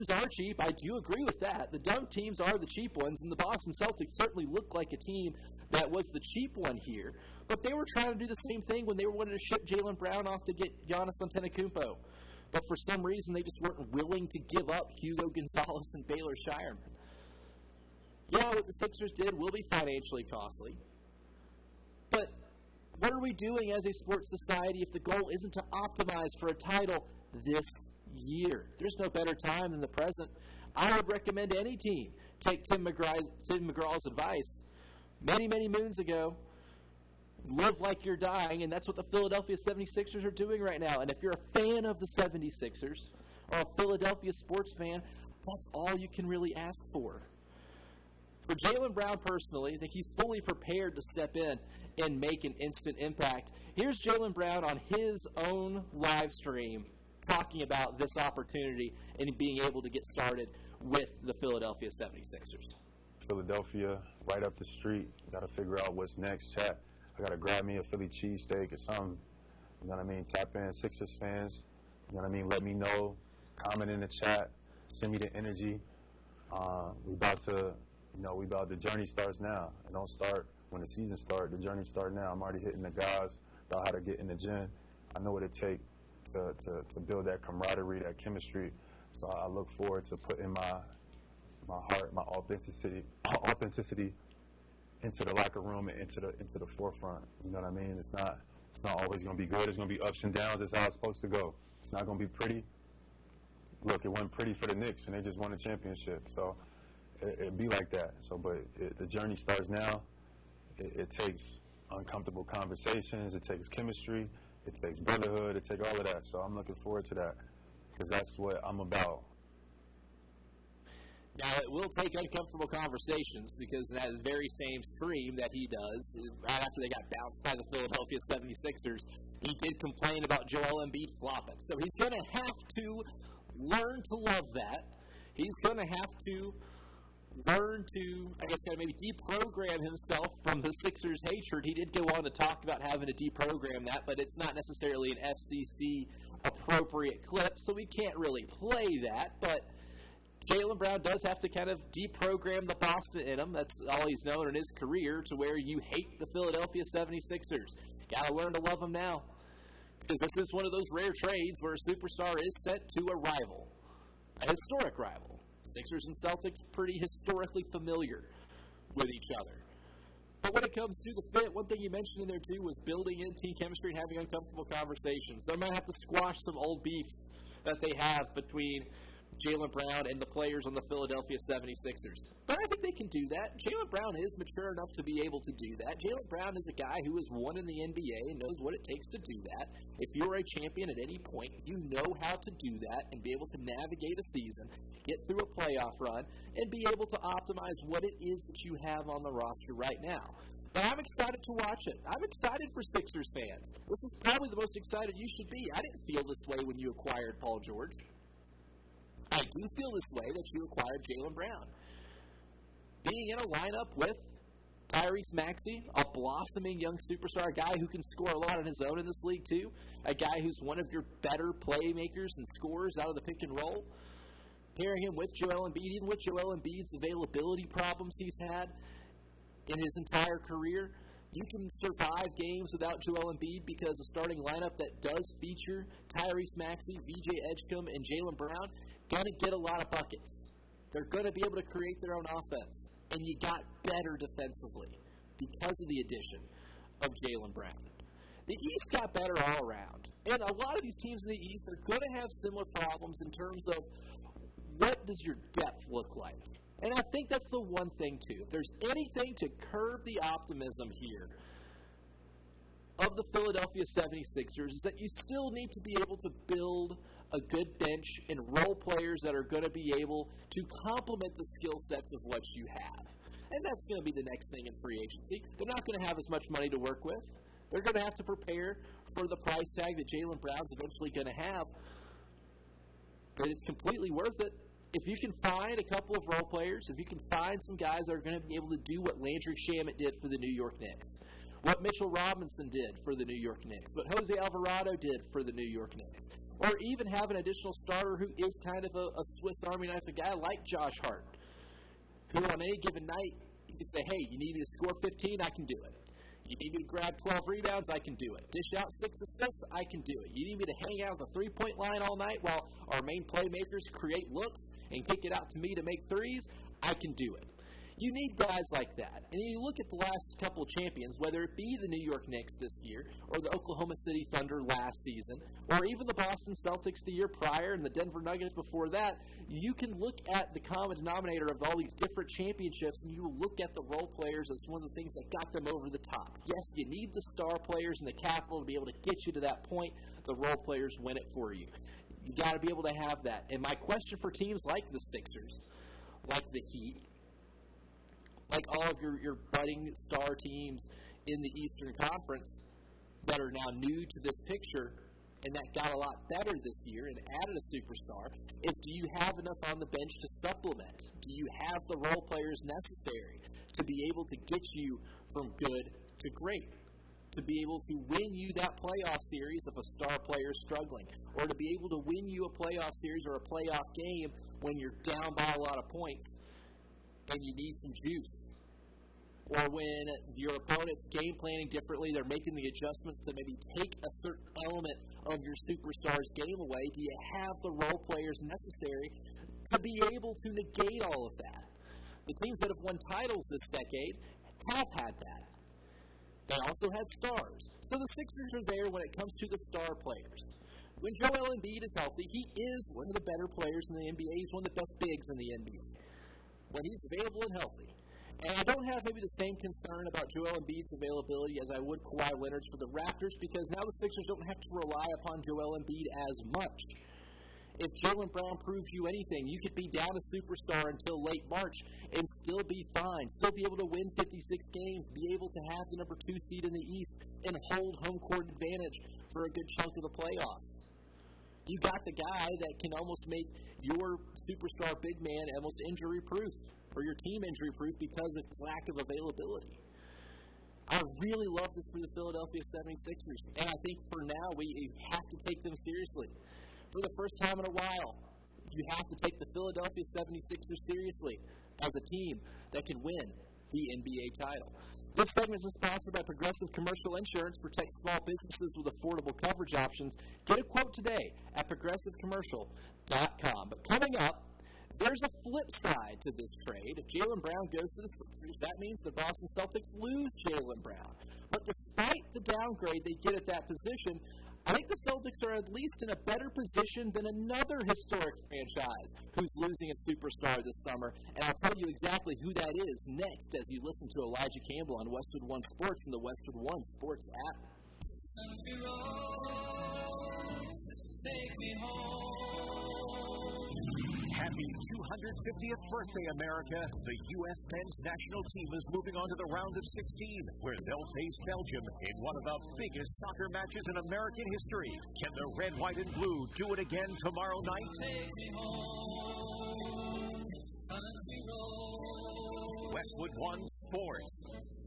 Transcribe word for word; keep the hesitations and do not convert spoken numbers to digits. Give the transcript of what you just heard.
are cheap. I do agree with that. The dunk teams are the cheap ones, and the Boston Celtics certainly look like a team that was the cheap one here. But they were trying to do the same thing when they were wanting to ship Jaylen Brown off to get Giannis Antetokounmpo. But for some reason, they just weren't willing to give up Hugo Gonzalez and Baylor Shireman. Yeah, what the Sixers did will be financially costly. But what are we doing as a sports society if the goal isn't to optimize for a title this year? There's no better time than the present. I would recommend any team take Tim McGraw's, Tim McGraw's advice many, many moons ago. Live like you're dying, and that's what the Philadelphia seventy-sixers are doing right now. And if you're a fan of the seventy-sixers or a Philadelphia sports fan, that's all you can really ask for. For Jaylen Brown personally, I think he's fully prepared to step in and make an instant impact. Here's Jaylen Brown on his own live stream talking about this opportunity and being able to get started with the Philadelphia seventy-sixers. Philadelphia, right up the street. Got to figure out what's next, chat. I got to grab me a Philly cheesesteak or something. You know what I mean? Tap in, Sixers fans. You know what I mean? Let me know. Comment in the chat. Send me the energy. Uh, we about to, you know, we about, the journey starts now. It don't start when the season starts. The journey starts now. I'm already hitting the guys about how to get in the gym. I know what it takes to, to, to build that camaraderie, that chemistry. So I look forward to putting my my heart, my authenticity, authenticity into the locker room and into the into the forefront. You know what I mean? It's not it's not always going to be good. It's going to be ups and downs. That's how it's supposed to go. It's not going to be pretty. Look, it wasn't pretty for the Knicks, and they just won a championship. So it, it'd be like that. So, but it, the journey starts now. It, it takes uncomfortable conversations. It takes chemistry. It takes brotherhood. It takes all of that. So I'm looking forward to that because that's what I'm about. Now, it will take uncomfortable conversations because in that very same stream that he does, right after they got bounced by the Philadelphia seventy-sixers, he did complain about Joel Embiid flopping. So he's going to have to learn to love that. He's going to have to learn to, I guess, kind of maybe deprogram himself from the Sixers' hatred. He did go on to talk about having to deprogram that, but it's not necessarily an F C C-appropriate clip, so we can't really play that, but Jaylen Brown does have to kind of deprogram the Boston in him. That's all he's known in his career, to where you hate the Philadelphia seventy-sixers. Got to learn to love them now, because this is one of those rare trades where a superstar is sent to a rival, a historic rival. Sixers and Celtics pretty historically familiar with each other. But when it comes to the fit, one thing you mentioned in there too was building in team chemistry and having uncomfortable conversations. They might have to squash some old beefs that they have between Jaylen Brown and the players on the Philadelphia seventy-sixers. But I think they can do that. Jaylen Brown is mature enough to be able to do that. Jaylen Brown is a guy who has won in the N B A and knows what it takes to do that. If you're a champion at any point, you know how to do that and be able to navigate a season, get through a playoff run, and be able to optimize what it is that you have on the roster right now. But I'm excited to watch it. I'm excited for Sixers fans. This is probably the most excited you should be. I didn't feel this way when you acquired Paul George. I do feel this way that you acquired Jaylen Brown. Being in a lineup with Tyrese Maxey, a blossoming young superstar, a guy who can score a lot on his own in this league too, a guy who's one of your better playmakers and scorers out of the pick and roll, pairing him with Joel Embiid, even with Joel Embiid's availability problems he's had in his entire career, you can survive games without Joel Embiid because a starting lineup that does feature Tyrese Maxey, V J Edgecombe, and Jaylen Brown going to get a lot of buckets. They're going to be able to create their own offense. And you got better defensively because of the addition of Jaylen Brown. The East got better all around. And a lot of these teams in the East are going to have similar problems in terms of what does your depth look like. And I think that's the one thing, too. If there's anything to curb the optimism here of the Philadelphia seventy-sixers, is that you still need to be able to build a good bench and role players that are going to be able to complement the skill sets of what you have. And that's going to be the next thing in free agency. They're not going to have as much money to work with. They're going to have to prepare for the price tag that Jaylen Brown's eventually going to have. But it's completely worth it. If you can find a couple of role players, if you can find some guys that are going to be able to do what Landry Shamet did for the New York Knicks, what Mitchell Robinson did for the New York Knicks, what Jose Alvarado did for the New York Knicks, or even have an additional starter who is kind of a, a Swiss Army knife, a guy like Josh Hart, who on any given night, you can say, hey, you need me to score fifteen, I can do it. You need me to grab twelve rebounds, I can do it. Dish out six assists, I can do it. You need me to hang out at the three-point line all night while our main playmakers create looks and kick it out to me to make threes, I can do it. You need guys like that. And you look at the last couple of champions, whether it be the New York Knicks this year, or the Oklahoma City Thunder last season, or even the Boston Celtics the year prior and the Denver Nuggets before that, you can look at the common denominator of all these different championships, and you look at the role players as one of the things that got them over the top. Yes, you need the star players and the capital to be able to get you to that point. The role players win it for you. You got to be able to have that. And my question for teams like the Sixers, like the Heat, like all of your, your budding star teams in the Eastern Conference that are now new to this picture and that got a lot better this year and added a superstar, is do you have enough on the bench to supplement? Do you have the role players necessary to be able to get you from good to great? To be able to win you that playoff series if a star player is struggling, or to be able to win you a playoff series or a playoff game when you're down by a lot of points and you need some juice, or when your opponent's game planning differently, they're making the adjustments to maybe take a certain element of your superstar's game away. Do you have the role players necessary to be able to negate all of that? The teams that have won titles this decade have had that. They also had stars. So the Sixers are there when it comes to the star players. When Joel Embiid is healthy, he is one of the better players in the N B A. He's one of the best bigs in the N B A. When he's available and healthy. And I don't have maybe the same concern about Joel Embiid's availability as I would Kawhi Leonard's for the Raptors, because now the Sixers don't have to rely upon Joel Embiid as much. If Jaylen Brown proves you anything, you could be down a superstar until late March and still be fine, still be able to win fifty-six games, be able to have the number two seed in the East, and hold home court advantage for a good chunk of the playoffs. You got the guy that can almost make your superstar big man almost injury-proof, or your team injury-proof because of its lack of availability. I really love this for the Philadelphia seventy-sixers, and I think for now we have to take them seriously. For the first time in a while, you have to take the Philadelphia seventy-sixers seriously as a team that can win the N B A title. This segment is sponsored by Progressive Commercial Insurance. Protect small businesses with affordable coverage options. Get a quote today at progressive commercial dot com. But coming up, there's a flip side to this trade. If Jaylen Brown goes to the Sixers, that means the Boston Celtics lose Jaylen Brown. But despite the downgrade they get at that position, I think the Celtics are at least in a better position than another historic franchise who's losing its superstar this summer. And I'll tell you exactly who that is next as you listen to Elijah Campbell on Westwood One Sports and the Westwood One Sports app. Take me home. Happy two hundred fiftieth birthday, America. The U S men's national team is moving on to the round of sixteen, where they'll face Belgium in one of the biggest soccer matches in American history. Can the red, white, and blue do it again tomorrow night? Westwood One Sports.